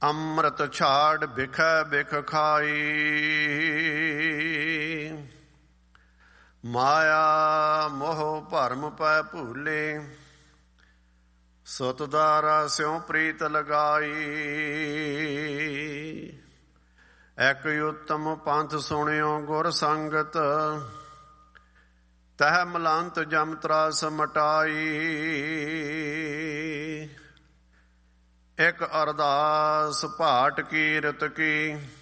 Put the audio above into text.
ਅੰਮ੍ਰਿਤ ਛਾੜ ਬਿਖੈ ਬਿਖ ਖਾਈ। ਮਾਇਆ ਮੋਹ ਭਰਮ ਪੈ ਭੂਲੇ, ਸੁਤ ਦਾਰਾ ਸਿਉ ਪ੍ਰੀਤ ਲਗਾਈ। ਇਕ ਉਤਮ ਪੰਥ ਸੁਣਿਓ ਗੁਰ ਸੰਗਤ, ਤਹ ਮਲੰਤ ਜਮ ਤਰਾਸ ਮਟਾਈ। ਇਕ ਅਰਦਾਸ ਭਾਟ ਕੀਰਤ ਕੀ,